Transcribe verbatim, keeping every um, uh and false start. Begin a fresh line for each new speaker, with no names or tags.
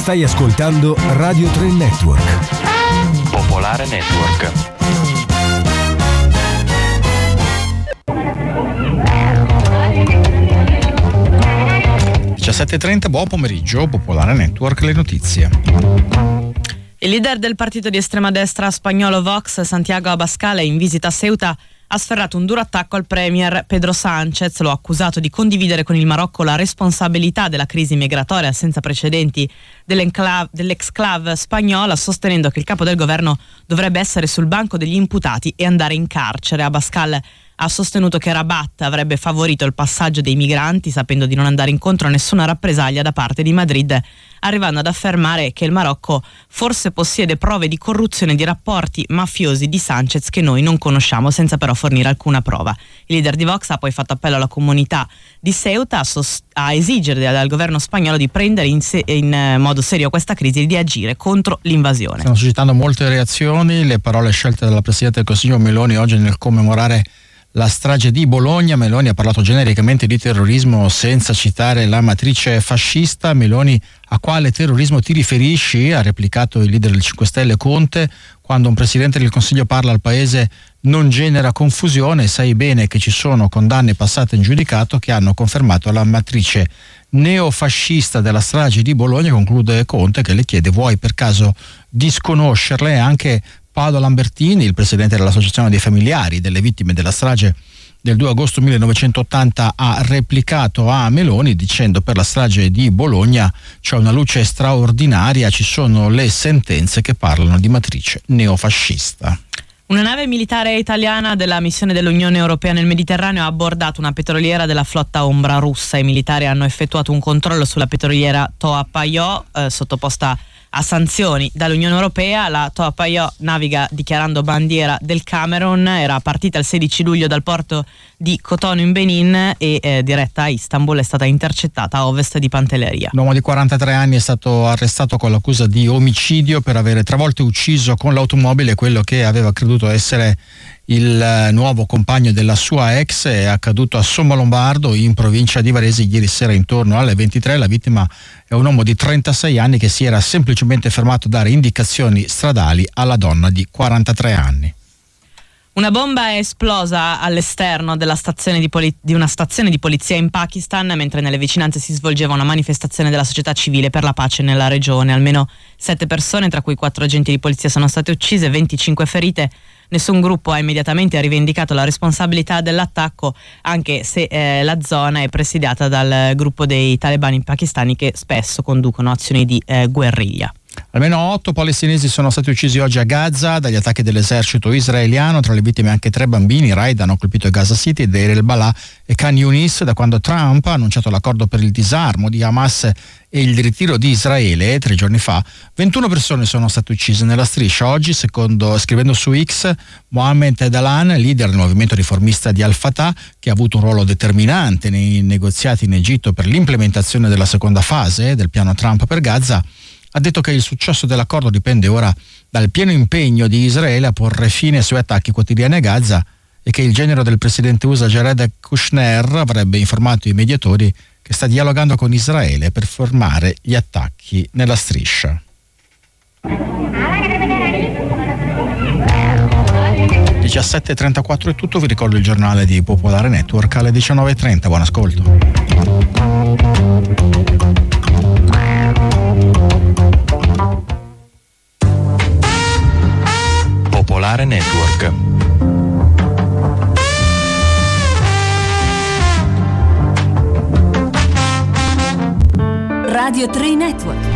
Stai ascoltando Radio tre Network.
Popolare Network.
diciassette e trenta, buon pomeriggio, Popolare Network, le notizie.
Il leader del partito di estrema destra spagnolo Vox, Santiago Abascal, in visita a Ceuta, ha sferrato un duro attacco al premier Pedro Sánchez, lo ha accusato di condividere con il Marocco la responsabilità della crisi migratoria senza precedenti dell'exclave spagnola, sostenendo che il capo del governo dovrebbe essere sul banco degli imputati e andare in carcere. Abascal ha sostenuto che Rabat avrebbe favorito il passaggio dei migranti, sapendo di non andare incontro a nessuna rappresaglia da parte di Madrid, arrivando ad affermare che il Marocco forse possiede prove di corruzione di rapporti mafiosi di Sánchez che noi non conosciamo, senza però fornire alcuna prova. Il leader di Vox ha poi fatto appello alla comunità di Ceuta a, sost- a esigere dal governo spagnolo di prendere in, se- in modo serio questa crisi e di agire contro l'invasione.
Stanno suscitando molte reazioni le parole scelte dalla Presidente del Consiglio Meloni oggi nel commemorare la strage di Bologna. Meloni ha parlato genericamente di terrorismo senza citare la matrice fascista. Meloni: a quale terrorismo ti riferisci? Ha replicato il leader del cinque Stelle Conte. Quando un Presidente del Consiglio parla al Paese non genera confusione, sai bene che ci sono condanne passate in giudicato che hanno confermato la matrice neofascista della strage di Bologna, conclude Conte, che le chiede: vuoi per caso disconoscerle? Anche Paolo Lambertini, il presidente dell'Associazione dei familiari delle vittime della strage del due agosto millenovecentottanta, ha replicato a Meloni dicendo: per la strage di Bologna c'è una luce straordinaria, ci sono le sentenze che parlano di matrice neofascista.
Una nave militare italiana della missione dell'Unione Europea nel Mediterraneo ha abbordato una petroliera della flotta ombra russa. I militari hanno effettuato un controllo sulla petroliera Toa Payoh, eh, sottoposta a sanzioni dall'Unione Europea. La Toa Payoh naviga dichiarando bandiera del Camerun, era partita il sedici luglio dal porto di Cotonou in Benin e eh, diretta a Istanbul, è stata intercettata a ovest di Pantelleria.
L'uomo di quarantatré anni è stato arrestato con l'accusa di omicidio per avere tre volte ucciso con l'automobile quello che aveva creduto essere il nuovo compagno della sua ex. È accaduto a Sommalombardo, in provincia di Varese, ieri sera intorno alle ventitré. La vittima è un uomo di trentasei anni che si era semplicemente fermato a dare indicazioni stradali alla donna di quarantatré anni.
Una bomba è esplosa all'esterno della stazione di, poli- di una stazione di polizia in Pakistan, mentre nelle vicinanze si svolgeva una manifestazione della società civile per la pace nella regione. Almeno sette persone, tra cui quattro agenti di polizia, sono state uccise, venticinque ferite. Nessun gruppo ha immediatamente rivendicato la responsabilità dell'attacco, anche se eh, la zona è presidiata dal gruppo dei talebani pakistani che spesso conducono azioni di eh, guerriglia.
Almeno otto palestinesi sono stati uccisi oggi a Gaza dagli attacchi dell'esercito israeliano, tra le vittime anche tre bambini. I raid hanno colpito Gaza City, Deir el-Balah e Khan Yunis da quando Trump ha annunciato l'accordo per il disarmo di Hamas e il ritiro di Israele tre giorni fa. ventuno persone sono state uccise nella striscia. Oggi, secondo scrivendo su X, Mohammed Dalan, leader del movimento riformista di Al-Fatah, che ha avuto un ruolo determinante nei negoziati in Egitto per l'implementazione della seconda fase del piano Trump per Gaza, ha detto che il successo dell'accordo dipende ora dal pieno impegno di Israele a porre fine ai suoi attacchi quotidiani a Gaza e che il genero del presidente U S A Jared Kushner avrebbe informato i mediatori che sta dialogando con Israele per fermare gli attacchi nella striscia. diciassette e trentaquattro è tutto, vi ricordo il giornale di Popolare Network alle diciannove e trenta, buon ascolto.
Popolare Network.
Radio tre Network.